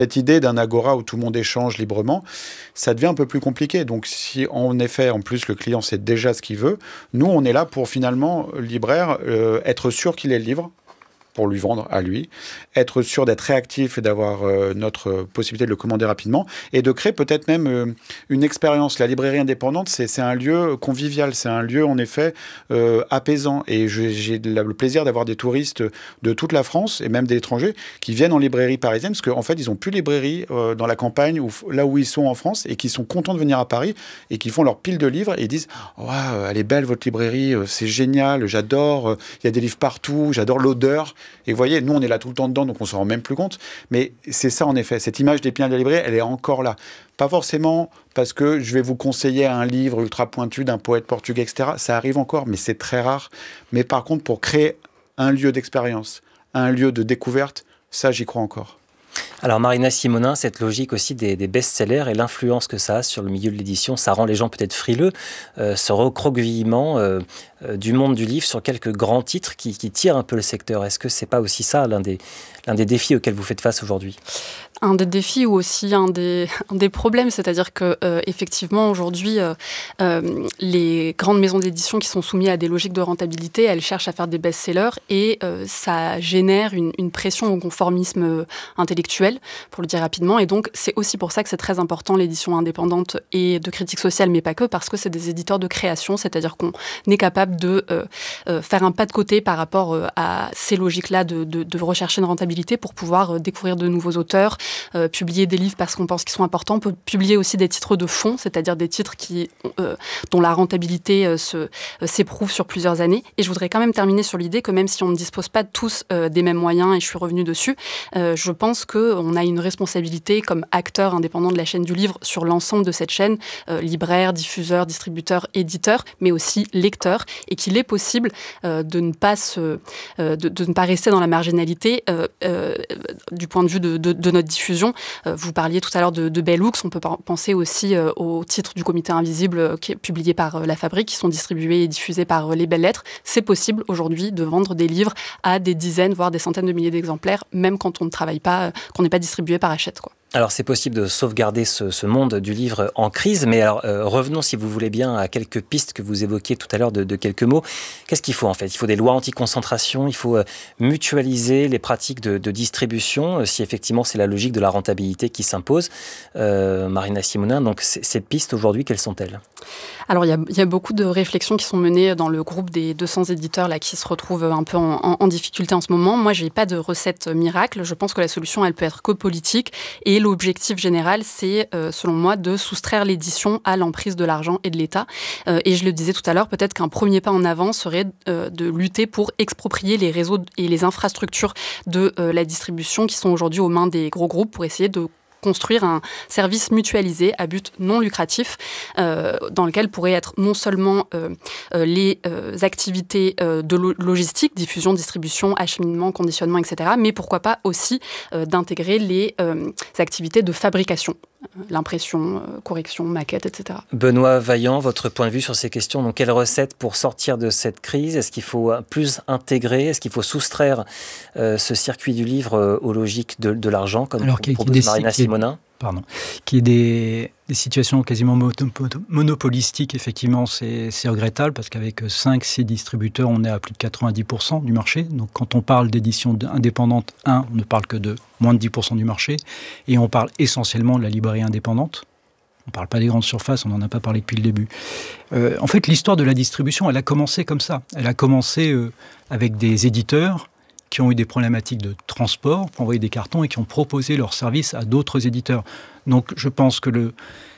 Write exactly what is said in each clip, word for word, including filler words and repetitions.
Cette idée d'un agora où tout le monde échange librement, ça devient un peu plus compliqué. Donc si en effet, en plus, le client sait déjà ce qu'il veut, nous, on est là pour finalement, libraire, euh, être sûr qu'il ait le livre, pour lui vendre à lui, être sûr d'être réactif et d'avoir euh, notre possibilité de le commander rapidement, et de créer peut-être même euh, une expérience. La librairie indépendante, c'est, c'est un lieu convivial, c'est un lieu en effet euh, apaisant, et je, j'ai le plaisir d'avoir des touristes de toute la France, et même des étrangers, qui viennent en librairie parisienne, parce qu'en en fait, ils n'ont plus de librairie euh, dans la campagne, ou là où ils sont en France, et qui sont contents de venir à Paris, et qui font leur pile de livres, et ils disent « Waouh, elle est belle votre librairie, c'est génial, j'adore, il y a des livres partout, j'adore l'odeur ». Et vous voyez, nous, on est là tout le temps dedans, donc on ne s'en rend même plus compte. Mais c'est ça, en effet. Cette image d'Épinal de la librairie, elle est encore là. Pas forcément parce que je vais vous conseiller un livre ultra pointu d'un poète portugais, et cetera. Ça arrive encore, mais c'est très rare. Mais par contre, pour créer un lieu d'expérience, un lieu de découverte, ça, j'y crois encore. Alors Marina Simonin, cette logique aussi des, des best-sellers et l'influence que ça a sur le milieu de l'édition, ça rend les gens peut-être frileux, euh, ce recroquevillement euh, euh, du monde du livre sur quelques grands titres qui, qui tirent un peu le secteur. Est-ce que c'est pas aussi ça l'un des, l'un des défis auxquels vous faites face aujourd'hui ? Un des défis ou aussi un des, un des problèmes, c'est-à-dire que euh, effectivement aujourd'hui, euh, euh, les grandes maisons d'édition qui sont soumises à des logiques de rentabilité, elles cherchent à faire des best-sellers et euh, ça génère une, une pression au conformisme intellectuel, pour le dire rapidement. Et donc c'est aussi pour ça que c'est très important l'édition indépendante et de critique sociale, mais pas que, parce que c'est des éditeurs de création, c'est-à-dire qu'on est capable de euh, euh, faire un pas de côté par rapport euh, à ces logiques-là de, de, de rechercher une rentabilité pour pouvoir euh, découvrir de nouveaux auteurs. Euh, publier des livres parce qu'on pense qu'ils sont importants. On peut publier aussi des titres de fond, c'est-à-dire des titres qui, euh, dont la rentabilité euh, se, euh, s'éprouve sur plusieurs années. Et je voudrais quand même terminer sur l'idée que même si on ne dispose pas tous euh, des mêmes moyens, et je suis revenue dessus, euh, je pense qu'on a une responsabilité comme acteur indépendant de la chaîne du livre sur l'ensemble de cette chaîne, euh, libraire, diffuseur, distributeur, éditeur, mais aussi lecteur, et qu'il est possible euh, de, ne pas se, euh, de, de ne pas rester dans la marginalité euh, euh, du point de vue de, de, de notre diffusion. Euh, vous parliez tout à l'heure de, de Bell Hooks, on peut penser aussi euh, aux titres du Comité Invisible euh, qui est publié par euh, La Fabrique, qui sont distribués et diffusés par euh, les Belles Lettres. C'est possible aujourd'hui de vendre des livres à des dizaines, voire des centaines de milliers d'exemplaires, même quand on ne travaille pas, euh, qu'on n'est pas distribué par Hachette, quoi. Alors c'est possible de sauvegarder ce, ce monde du livre en crise, mais alors euh, revenons si vous voulez bien à quelques pistes que vous évoquiez tout à l'heure de, de quelques mots. Qu'est-ce qu'il faut en fait ? Il faut des lois anti-concentration, il faut euh, mutualiser les pratiques de, de distribution, euh, si effectivement c'est la logique de la rentabilité qui s'impose. Euh, Marina Simonin, donc c- ces pistes aujourd'hui, quelles sont-elles ? Alors, il y, a, il y a beaucoup de réflexions qui sont menées dans le groupe des deux cents éditeurs là, qui se retrouvent un peu en, en, en difficulté en ce moment. Moi, je n'ai pas de recette miracle. Je pense que la solution, elle peut être que politique. Et l'objectif général, c'est, euh, selon moi, de soustraire l'édition à l'emprise de l'argent et de l'État. Euh, et je le disais tout à l'heure, peut-être qu'un premier pas en avant serait euh, de lutter pour exproprier les réseaux et les infrastructures de euh, la distribution qui sont aujourd'hui aux mains des gros groupes pour essayer de construire un service mutualisé à but non lucratif euh, dans lequel pourraient être non seulement euh, euh, les euh, activités euh, de lo- logistique, diffusion, distribution, acheminement, conditionnement, et cetera, mais pourquoi pas aussi euh, d'intégrer les euh, activités de fabrication, l'impression, euh, correction, maquette, et cetera. Benoît Vaillant, votre point de vue sur ces questions, donc quelle recette pour sortir de cette crise ? Est-ce qu'il faut plus intégrer ? Est-ce qu'il faut soustraire euh, ce circuit du livre euh, aux logiques de, de l'argent, comme Alors, propose Marina Simonin ? Pardon, qu'il y ait des, des situations quasiment monopolistiques, effectivement, c'est, c'est regrettable parce qu'avec cinq six distributeurs, on est à plus de quatre-vingt-dix pour cent du marché. Donc quand on parle d'édition indépendante, un, on ne parle que de moins de dix pour cent du marché et on parle essentiellement de la librairie indépendante. On ne parle pas des grandes surfaces, on n'en a pas parlé depuis le début. Euh, en fait, l'histoire de la distribution, elle a commencé comme ça. Elle a commencé euh, avec des éditeurs qui ont eu des problématiques de transport pour envoyer des cartons et qui ont proposé leurs services à d'autres éditeurs. Donc je pense que le,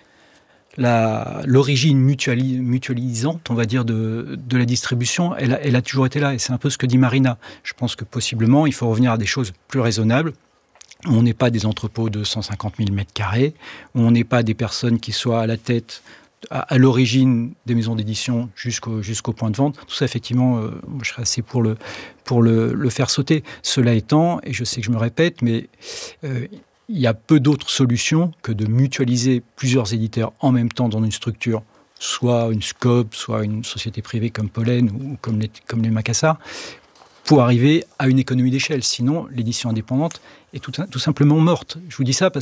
la, l'origine mutuali, mutualisante, on va dire, de, de la distribution, elle a, elle a toujours été là. Et c'est un peu ce que dit Marina. Je pense que possiblement, il faut revenir à des choses plus raisonnables. On n'est pas des entrepôts de cent cinquante mille mètres carrés, on n'est pas des personnes qui soient à la tête, à, à l'origine des maisons d'édition jusqu'au, jusqu'au point de vente. Tout ça, effectivement, euh, je serais assez pour le, pour le, le faire sauter. Cela étant, et je sais que je me répète, mais euh, il y a peu d'autres solutions que de mutualiser plusieurs éditeurs en même temps dans une structure, soit une Scope, soit une société privée comme Pollen ou comme les, comme les Macassar, pour arriver à une économie d'échelle. Sinon, l'édition indépendante est tout, tout simplement morte. Je vous dis ça parce